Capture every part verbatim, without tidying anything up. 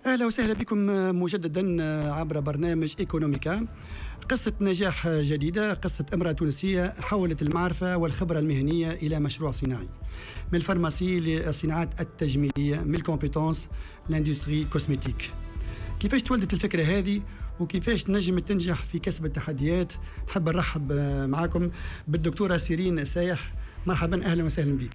أهلا وسهلا بكم مجددا عبر برنامج إيكونوميكا. قصة نجاح جديدة، قصة امرأة تونسية حولت المعرفة والخبرة المهنية إلى مشروع صناعي، من الفارماسي للصناعات التجميلية، من الكومبيتونس لاندستري كوسميتيك. كيفاش تولدت الفكرة هذه وكيفاش نجم تنجح في كسب التحديات؟ نحب نرحب معكم بالدكتورة سيرين سايح. مرحبا، أهلا وسهلا بك.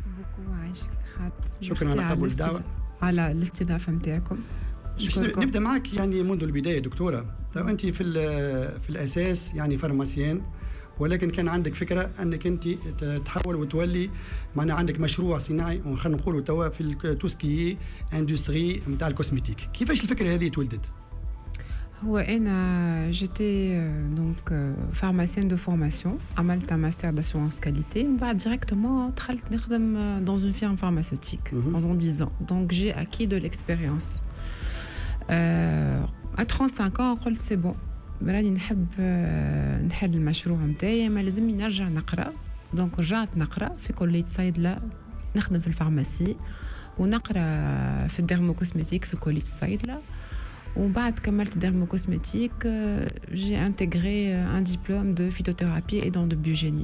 شكرا على قبول الدعوة، على الاستضافة متاعكم. نبدأ معك يعني منذ البداية دكتورة. أنت في في الأساس يعني فارماسيان، ولكن كان عندك فكرة أنك أنت تحول وتولي معنا عندك مشروع صناعي، وخلينا نقولوا توا في توسكي اندستري نتاع الكوسميتيك. كيفاش الفكرة هذه تولدت؟ هو أنا جيتي دونك فارماسيان دو فورماسيون، عملت ماستر d'assurance qualité، ومن بعد ديريكتومون دخلت نخدم dans une firme pharmaceutique pendant dix ans. Donc j'ai acquis de l'expérience. Euh, à trente-cinq ans قلت سي بون، راني نحب نحل المشروع نتاعي، ما لازمني نرجع نقرا. دونك رجعت نقرا في كلية صيدلة، نخدم في الفارماسي ونقرا في الديرموكوسميتيك في كلية الصيدلة. وبعد كملت dermocosmétique, euh, j'ai intégré euh, un diplôme de phytothérapie et d'endobiogénie.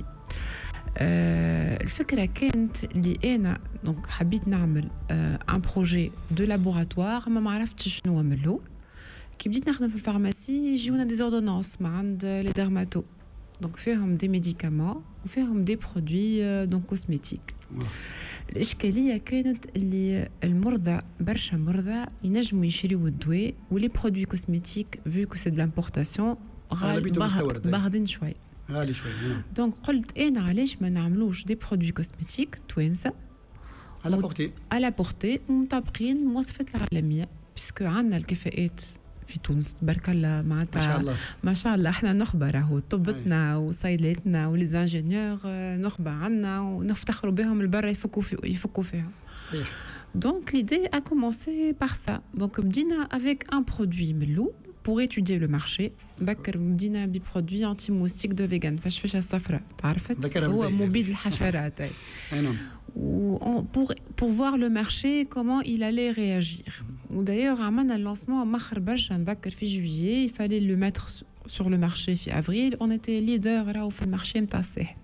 Euh, الفكرة كانت اللي أنا donc حبيت نعمل euh, un projet de laboratoire، ما معرفتش شنو نعملو. كي بديت نخدم في الفارماسي يجيونا دي زوردونانس مع عند لي ديرماتو، donc فيهم دي ميديكامون وفيهم دي برودوي donc كوسميتيك. الإشكالية كانت اللي المرضى برشا مرضى ينجموا يشريوا الدواء، ولي برودوي كوسميتيك فيو كو سي دو لامبورتاسيون باهظين شوي، غالي شوي. دونك قلت أنا علاش ما نعملوش دي برودوي كوسميتيك توانسة على بورتي على بورتي مطابقين المواصفات العالمية، بيسكو عندنا الكفاءات في تونس تبارك الله معناتها ما شاء الله ما شاء الله. احنا نخبه راهو طبتنا وصيدلتنا وليزانجينيور نخبه عنا ونفتخروا بهم البرا يفكوا في يفكوا فيها. صحيح. Donc l'idée a commencé par ça. Donc بدينا avec un produit ملو pour étudier le marché. بكر بدينا ببرودوي انتي موستيك دو فيغان، فشفشه الصفراء تعرفت، هو مبيد الحشرات. اي نعم. pour pour voir le marché comment il allait réagir. D'ailleurs عملنا le lancement مخر برشا نذكر في juillet، il fallait le mettre sur le marché في avril. On était leader راهو في المارشي نتاع الساحل.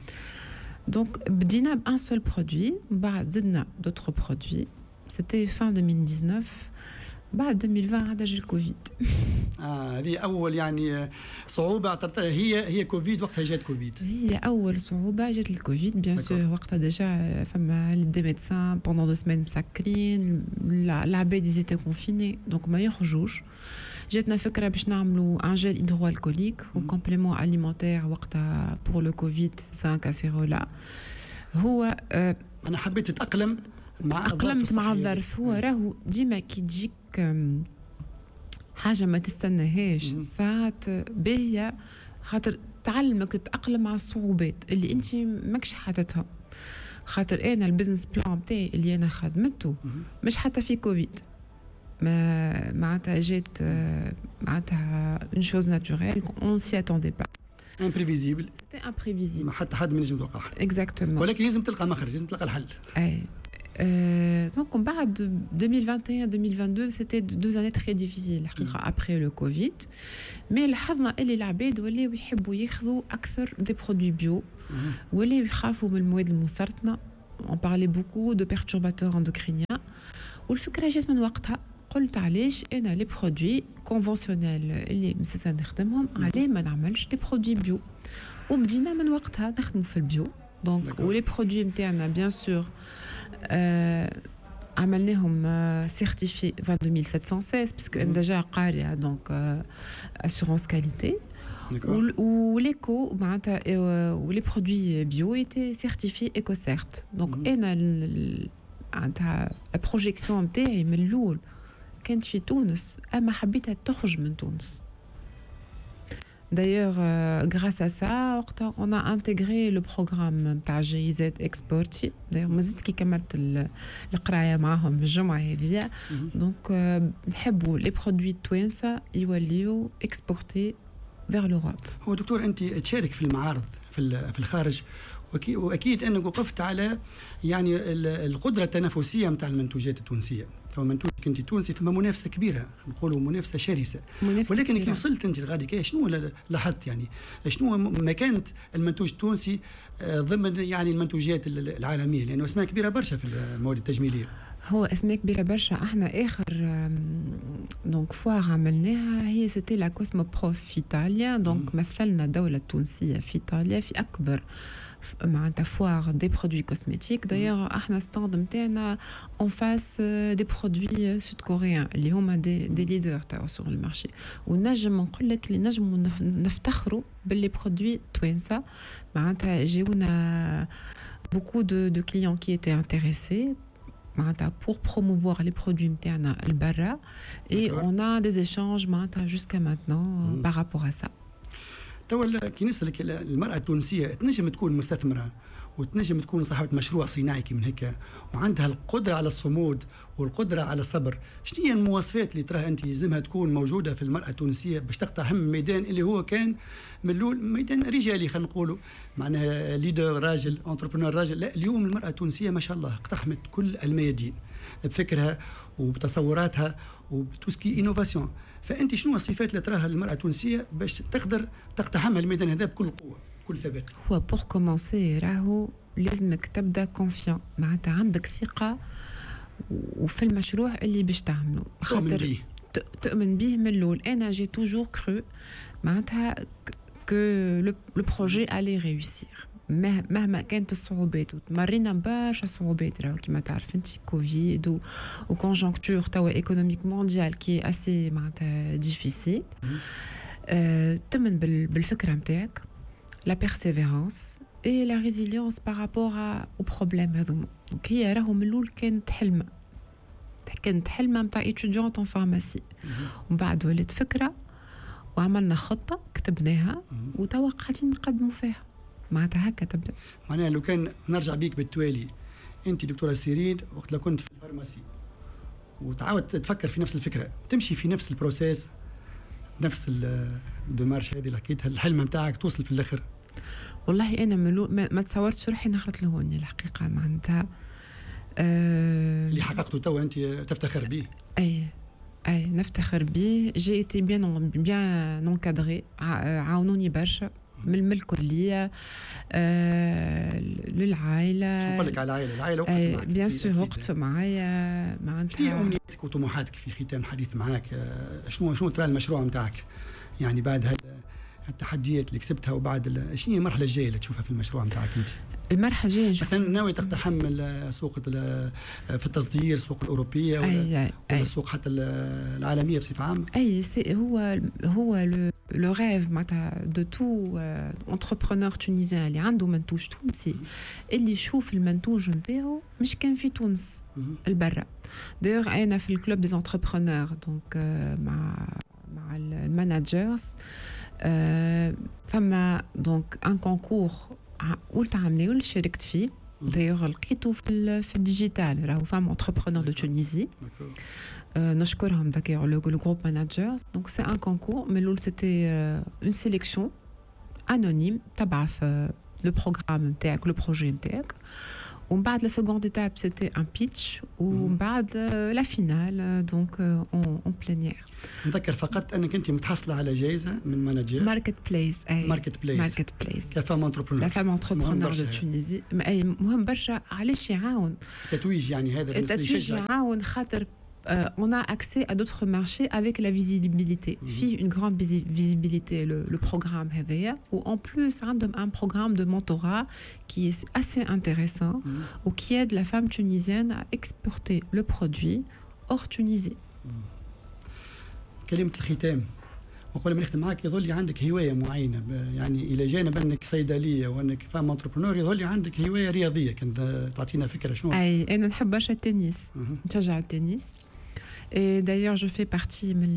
Donc بدينا ب un seul produit، بعد زدنا d'autres produits. C'était fin deux mille dix-neuf. بعد deux mille vingt عاد جا الكوفيد. اه هذه اول يعني صعوبه هي هي كوفيد. وقتها جات كوفيد، هي اول صعوبه جات الكوفيد بيان سور. وقتها ديجا فما دي ميدسان بوندون دو سيمين مسكرين، العباد يزيتو كونفيني دونك ما يخرجوش. جاتنا فكره باش نعملوا ان جيل هيدرو الكوليك وكومبليمون اليمونتير وقتها بور لو كوفيد cinq اسيرولا. هو آه انا حبيت اتاقلم مع أقلمت مع الظرف. هو راهو ديما كي تجيك حاجة ما تستناهاش ساعات باهية، خاطر تعلمك تتأقلم مع الصعوبات اللي انت ماكش حاطتها. خاطر انا البزنس بلان بتاعي اللي انا خدمته مش حتى في كوفيد، ما معناتها جات معناتها une chose naturelle on s'y attendait pas. imprévisible. C'était imprévisible. ما حتى حد ما ينجم يتوقعها. Exactement. ولكن لازم تلقى مخرج، لازم تلقى الحل. اي. Euh, donc, بعد deux mille vingt et un deux mille vingt-deux, c'était deux années très difficiles mmh. après le Covid. Mais لاحظنا اللي العباد ولاو يحبوا ياخذوا أكثر des produits bio، ولاو يخافوا من المواد المسرطنة. On parlait beaucoup de perturbateurs endocriniens. والفكرة جات من وقتها، قلت علاش أنا les produits conventionnels اللي مسيسا نخدمهم علاه ما نعملش des produits bio. وبدينا من وقتها نخدموا في البيو. Donc les produits نتاعنا bien sûr Euh, عملناهم euh, certifiés vingt deux mille sept cent seize puisque mmh. déjà قارية donc euh, assurance qualité. ou l'éco معناتها ou les produits bio étaient certifiés EcoCert. donc mmh. أنا معناتها la projection نتاعي من الأول كانت في تونس، أما حبيتها تخرج من تونس. D'ailleurs, euh, grâce à ça, on a intégré le programme تاع G I Z Exporti. D'ailleurs, مازلت كي كملت القراية معهم الجمعة هذه. Donc, نحبوا les produits توانسة يوليو exportés vers l'Europe. هو دكتور أنت تشارك في المعارض في في الخارج، واكيد انك وقفت على يعني القدره التنافسيه نتاع المنتوجات التونسيه. فمنتوج كنت تونسي فما منافسه كبيره، نقولوا منافسه شرسه، منافسة ولكن كي وصلت انت لغادي كي شنو لاحظت يعني شنو مكانه المنتوج التونسي ضمن يعني المنتوجات العالميه، لانه اسماء كبيره برشا في المواد التجميليه. هو اسماء كبيره برشا. احنا اخر دونك فوار عملناها هي سيتي لا كوسمو بروف في ايطاليا. دونك مثلنا الدوله التونسيه في ايطاليا في اكبر معناتها فوار دي برودوي كوسميتيك. دايوغ احنا ستاند نتاعنا اون فاس دي برودوي سود كوريان اللي هما دي دي ليدر تاع سوغ المارشي. ونجم نقول لك اللي نجموا نفتخروا باللي برودوي توانسه. معناتها جاونا beaucoup de de clients qui étaient intéressés pour promouvoir les produits نتاعنا البرا. et on a des échanges معناتها jusqu'à maintenant mmh. par rapport à ça. توا كي نسألك المرأة التونسية تنجم تكون مستثمرة وتنجم تكون صاحبة مشروع صناعي من هيك وعندها القدرة على الصمود والقدرة على الصبر، شنو هي المواصفات اللي تراها أنت يلزمها تكون موجودة في المرأة التونسية باش تقتحم ميدان اللي هو كان من الأول ميدان رجالي خلينا نقولوا معناها ليدر راجل انتربرونور راجل؟ لا، اليوم المرأة التونسية ما شاء الله اقتحمت كل الميادين بفكرها وبتصوراتها وبتوسكي انوفاسيون. فانت شنو الصفات اللي تراها المراه التونسيه باش تقدر تقتحم الميدان هذا بكل قوه بكل ثبات؟ هو بور كومونسي راهو لازمك تبدا كونفيون، معناتها عندك ثقه وفي المشروع اللي باش تعمله، خاطر تؤمن به من الاول. انا جي توجور كرو معناتها كو لو بروجي الي ريوسير مهما كانت الصعوبات. وتمرينا برشا صعوبات راهو كيما تعرف انت، كوفيد وكونجونكتور توا ايكونوميك مونديال كي اسي معناتها ديفيسيل. أه تمن بالفكره نتاعك، لا بيرسيفيرانس اي لا ريزيليونس بارابور او بروبليم هذوما. دونك هي راهو من الاول كانت حلمه كانت حلمه نتاع ايتوديونت اون فارماسي، ومن بعد ولات فكره وعملنا خطه كتبناها وتوا قاعدين نقدموا فيها. معناتها هكا تبدا. معناها لو كان نرجع بيك بالتوالي، انت دكتوره سيرين وقت لو كنت في الفارماسي وتعاود تفكر في نفس الفكره، تمشي في نفس البروسيس نفس الدمارش هذه اللي حكيتها، الحلم نتاعك توصل في الاخر؟ والله انا ملو... ما, ما تصورتش روحي نخرط لهوني الحقيقه. معناتها أه... اللي حققته توا انت تفتخر به. اي اي نفتخر به. جي ايتي بيان بيان انكادري، عاونوني برشا من الكليه آه للعائله. شو نقول لك على العائله؟ العائله وقفت آه معك بيان سور وقفت معايا. معناتها شنو امنياتك وطموحاتك في ختام الحديث معاك؟ آه شنو شنو ترى المشروع نتاعك يعني بعد هالتحديات اللي كسبتها، وبعد شنو هي المرحله الجايه اللي تشوفها في المشروع نتاعك انت؟ المرحله الجايه مثلا ناوي تقتحم السوق في التصدير، السوق الاوروبيه ولا, أي أي ولا السوق حتى العالميه بصفه عامه؟ اي سي هو هو لو ريف معناتها دو تو انتربرونور تونيزيان اللي عنده منتوج تونسي اللي يشوف المنتوج نتاعو مش كان في تونس البرا. دايوغ انا في الكلوب دي انتربرونور دونك مع مع الماناجرز فما دونك ان كونكور قلت عامليه واللي شاركت فيه. دايوغ لقيته في في الديجيتال، راهو فام انتربرونور دو تونيزي. نشكرهم داكيغ لو جروب ماناجر. دونك سي ان كونكور من الاول سيتي اون سيليكسيون انونيم تبعث لو بروغرام نتاعك لو بروجي نتاعك، ومن بعد لا سكوند ايتاب سيتي ان بيتش، ومن بعد لا فينال دونك اون بلانيير. نذكر فقط انك انت متحصله على جائزه من ماناجر ماركت بليس. اي ماركت بليس ماركت بليس كفام انتربرونور لا فام انتربرونور دو تونيزي. اي مهم برشا. علاش يعاون التتويج يعني هذا التتويج يعاون؟ خاطر Euh, on a accès à d'autres marchés avec la visibilité. Il y a une grande visibilité, le, le programme Heveya, où en plus, on a un programme de mentorat qui est assez intéressant, mm-hmm. ou qui aide la femme tunisienne à exporter le produit hors Tunisie. كلمة الختام، وقبل ما نختم معك، يظل عندك هواية معينة، يعني إلى جانب أنك صيدلية وأنك فام انتربرونور، يظل عندك هواية رياضية، كنت تعطينا فكرة شنو؟ أي أنا نحب برشا التنس، نشجع التنس. Et d'ailleurs, je fais partie من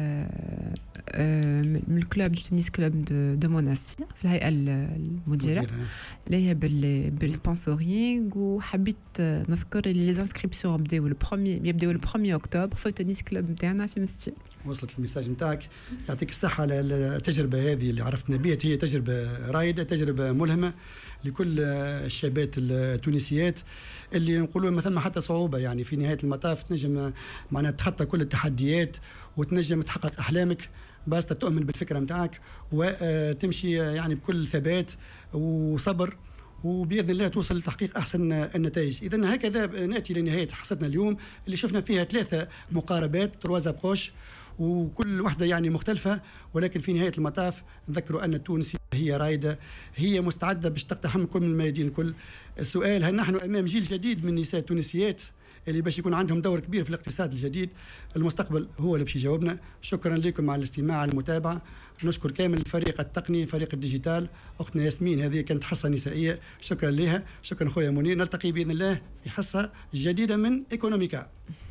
من الكلوب دو تنس كلوب دو دو مونستير في الهيئة المديرة اللي هي بالسبونسورينغ. وحبيت نذكر اللي لي انسكريبسيون بداو البرومي يبداو البروميي أكتوبر في التنس كلوب نتاعنا في مستير. وصلت الميساج نتاعك، يعطيك الصحة على التجربة هذه اللي عرفتنا بها. هي تجربة رايدة، تجربة ملهمة، لكل الشابات التونسيات اللي نقولوا مثلا ما حتى صعوبه، يعني في نهايه المطاف تنجم معناها تخطى كل التحديات وتنجم تحقق احلامك، بس تؤمن بالفكره نتاعك وتمشي يعني بكل ثبات وصبر، وباذن الله توصل لتحقيق احسن النتائج. اذا هكذا ناتي لنهايه حصتنا اليوم اللي شفنا فيها ثلاثه مقاربات تروازا بروش، وكل واحدة يعني مختلفة، ولكن في نهاية المطاف نذكروا أن التونسية هي رايدة، هي مستعدة باش تقتحم كل من الميادين الكل. السؤال هل نحن أمام جيل جديد من النساء التونسيات اللي باش يكون عندهم دور كبير في الاقتصاد الجديد؟ المستقبل هو اللي باش يجاوبنا. شكرا لكم على الاستماع على المتابعة. نشكر كامل الفريق التقني فريق الديجيتال. أختنا ياسمين هذه كانت حصة نسائية، شكرا لها. شكرا خويا منير. نلتقي بإذن الله في حصة جديدة من إيكونوميكا.